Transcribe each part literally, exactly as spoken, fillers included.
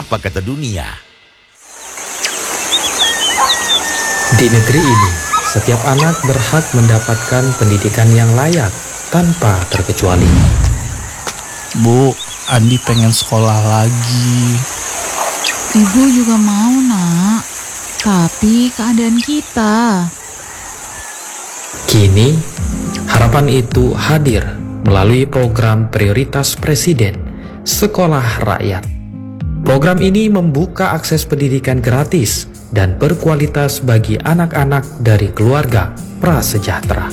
apa kata dunia. Di negeri ini, setiap anak berhak mendapatkan pendidikan yang layak tanpa terkecuali. Bu, Andi pengen sekolah lagi. Ibu juga mau, Nak. Tapi keadaan kita. Kini, harapan itu hadir melalui program prioritas Presiden, Sekolah Rakyat. Program ini membuka akses pendidikan gratis dan berkualitas bagi anak-anak dari keluarga prasejahtera.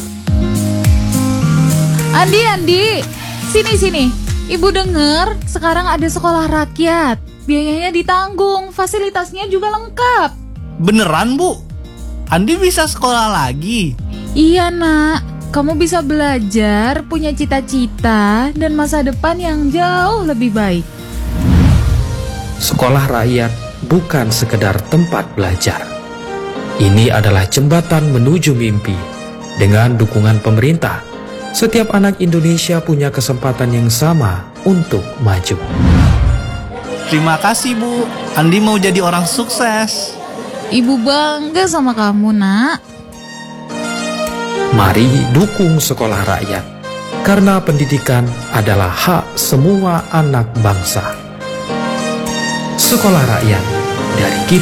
Andi, Andi, sini, sini. Ibu dengar sekarang ada sekolah rakyat. Biayanya ditanggung, fasilitasnya juga lengkap. Beneran, Bu? Andi bisa sekolah lagi? Iya, Nak. Kamu bisa belajar, punya cita-cita, dan masa depan yang jauh lebih baik. Sekolah rakyat bukan sekedar tempat belajar. Ini adalah jembatan menuju mimpi. Dengan dukungan pemerintah, setiap anak Indonesia punya kesempatan yang sama untuk maju. Terima kasih, Bu. Andi mau jadi orang sukses. Ibu bangga sama kamu, Nak. Mari dukung sekolah rakyat, karena pendidikan adalah hak semua anak bangsa. Sekolah rakyat dari kita.